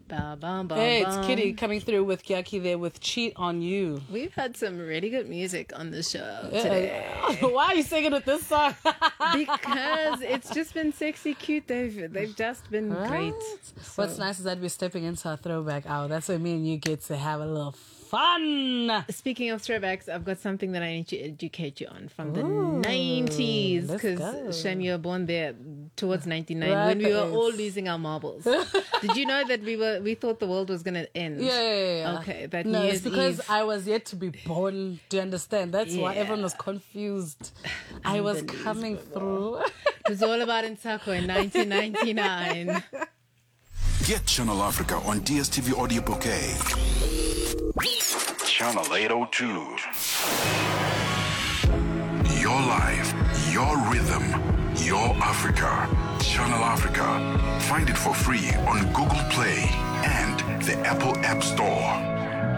Ba, ba, ba, Hey, it's ba. Kitty coming through with Gyaki there with Cheat on You. We've had some really good music on the show today. Why are you singing with this song? Because it's just been sexy, cute. They've just been great. So- What's nice is that we're stepping into our throwback hour. That's where me and you get to have a little fun. Speaking of throwbacks, I've got something that I need to educate you on from the 90s. let's go. Because Sham, you were born there towards 99 Right, when we were that is. all losing our marbles. Did you know that we thought the world was going to end? Yeah. Okay, that No, New it's Year's because Eve. I was yet to be born. Do you understand? That's why Yeah. everyone was confused. I was coming through. It was all about Nsako in 1999. Get Channel Africa on DSTV Audio Bouquet. Channel 802. Your life, your rhythm, your Africa. Channel Africa. Find it for free on Google Play and the Apple App Store.